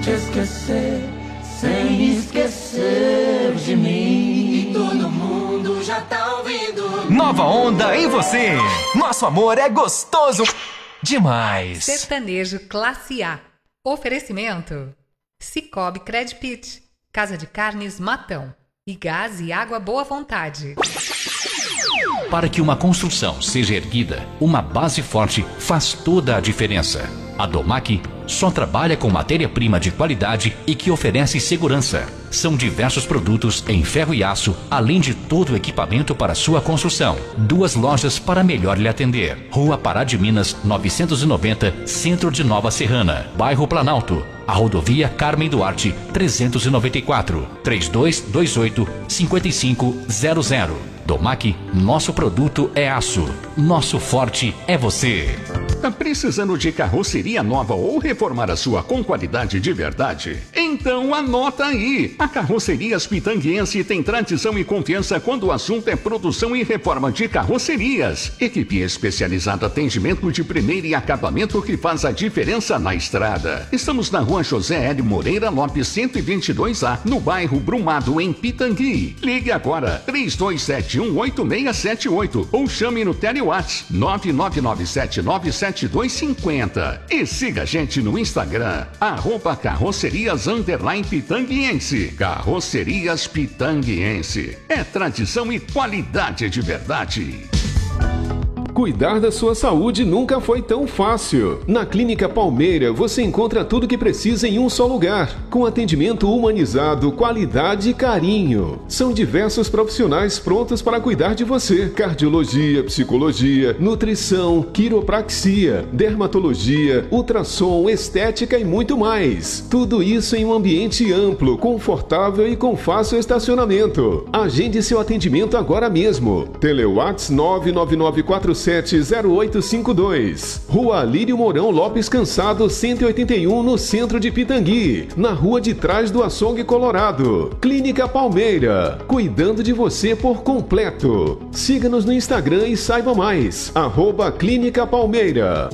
te esquecer, sem esquecer de mim. E todo mundo já tá ouvindo. Nova onda em você. Nosso amor é gostoso demais. Sertanejo Classe A. Oferecimento: Cicobi Credpit, Casa de Carnes Matão e Gás e Água Boa Vontade. Para que uma construção seja erguida, uma base forte faz toda a diferença. A Domac só trabalha com matéria-prima de qualidade e que oferece segurança. São diversos produtos em ferro e aço, além de todo o equipamento para sua construção. 2 lojas para melhor lhe atender. Rua Pará de Minas, 990, Centro de Nova Serrana, Bairro Planalto. A rodovia Carmen Duarte, 394, 3228-5500. Domac, nosso produto é aço. Nosso forte é você. Tá precisando de carroceria nova ou reformar a sua com qualidade de verdade? Então anota aí! A Carrocerias Pitanguense tem tradição e confiança quando o assunto é produção e reforma de carrocerias. Equipe especializada, atendimento de primeira e acabamento que faz a diferença na estrada. Estamos na Rua José Hélio Moreira Lopes 122A, no bairro Brumado, em Pitangui. Ligue agora 32718678 ou chame no TeleWhatsApp 999797250 e siga a gente no Instagram @carrocerias_pitanguiense. Carrocerias Pitanguiense é tradição e qualidade de verdade. Cuidar da sua saúde nunca foi tão fácil. Na Clínica Palmeira você encontra tudo o que precisa em um só lugar, com atendimento humanizado, qualidade e carinho. São diversos profissionais prontos para cuidar de você: cardiologia, psicologia, nutrição, quiropraxia, dermatologia, ultrassom, estética e muito mais. Tudo isso em um ambiente amplo, confortável e com fácil estacionamento. Agende seu atendimento agora mesmo. TeleWhatsApp 999470852. Rua Alírio Mourão Lopes Cansado, 181, no centro de Pitangui, na rua de trás do Açougue Colorado. Clínica Palmeira, cuidando de você por completo. Siga-nos no Instagram e saiba mais. @Clínica Palmeira.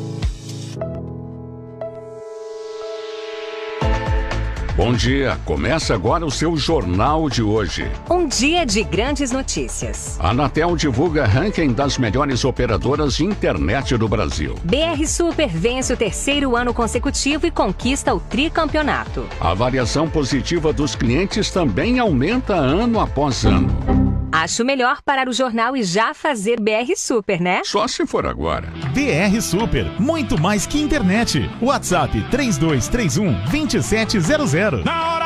Bom dia, começa agora o seu Jornal de hoje. Um dia de grandes notícias. A Anatel divulga ranking das melhores operadoras de internet do Brasil. BR Super vence o 3º ano consecutivo e conquista o tricampeonato. A avaliação positiva dos clientes também aumenta ano após ano. Acho melhor parar o jornal e já fazer BR Super, né? Só se for agora. BR Super, muito mais que internet. WhatsApp 3231-2700. Na hora